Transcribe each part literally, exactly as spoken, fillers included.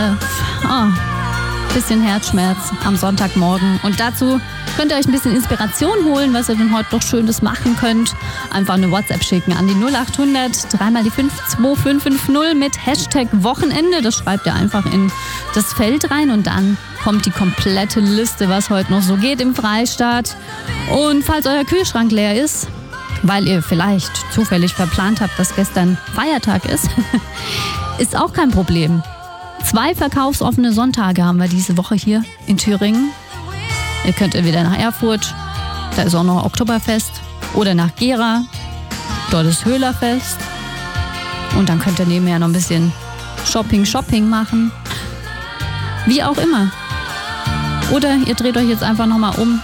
Oh, bisschen Herzschmerz am Sonntagmorgen. Und dazu könnt ihr euch ein bisschen Inspiration holen, was ihr denn heute noch Schönes machen könnt. Einfach eine WhatsApp schicken an die null acht hundert, dreimal die fünf zwei fünf fünf null mit Hashtag Wochenende. Das schreibt ihr einfach in das Feld rein und dann kommt die komplette Liste, was heute noch so geht im Freistaat. Und falls euer Kühlschrank leer ist, weil ihr vielleicht zufällig verplant habt, dass gestern Feiertag ist, ist auch kein Problem. Zwei verkaufsoffene Sonntage haben wir diese Woche hier in Thüringen. Ihr könnt entweder nach Erfurt, da ist auch noch Oktoberfest, oder nach Gera, dort ist Höhlerfest. Und dann könnt ihr nebenher noch ein bisschen Shopping, Shopping machen. Wie auch immer. Oder ihr dreht euch jetzt einfach nochmal um,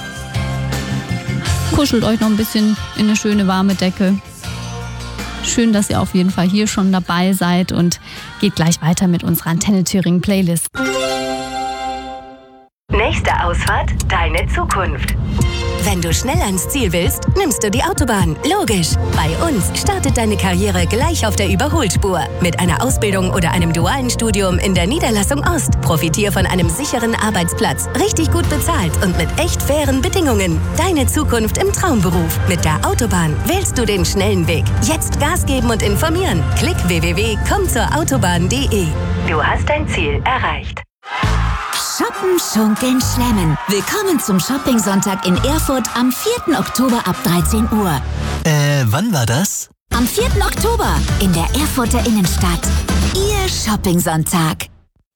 kuschelt euch noch ein bisschen in eine schöne warme Decke. Schön, dass ihr auf jeden Fall hier schon dabei seid und geht gleich weiter mit unserer Antenne Thüringen Playlist. Nächste Ausfahrt, deine Zukunft. Wenn du schnell ans Ziel willst, nimmst du die Autobahn. Logisch. Bei uns startet deine Karriere gleich auf der Überholspur. Mit einer Ausbildung oder einem dualen Studium in der Niederlassung Ost. Profitier von einem sicheren Arbeitsplatz, richtig gut bezahlt und mit echt fairen Bedingungen. Deine Zukunft im Traumberuf. Mit der Autobahn wählst du den schnellen Weg. Jetzt Gas geben und informieren. Klick w w w punkt komm zur autobahn punkt de. Du hast dein Ziel erreicht. Shoppen, schunkeln, schlemmen. Willkommen zum Shopping-Sonntag in Erfurt am vierten Oktober ab dreizehn Uhr. Äh, wann war das? Am vierten Oktober in der Erfurter Innenstadt. Ihr Shopping-Sonntag.